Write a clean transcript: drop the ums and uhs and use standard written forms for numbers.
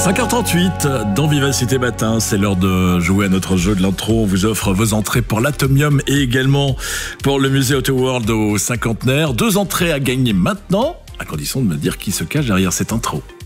5h38 dans Vivacité Matin, c'est l'heure de jouer à notre jeu de l'intro. On vous offre vos entrées pour l'Atomium et également pour le musée Auto World au cinquantenaire. 2 entrées à gagner maintenant, à condition de me dire qui se cache derrière cette intro.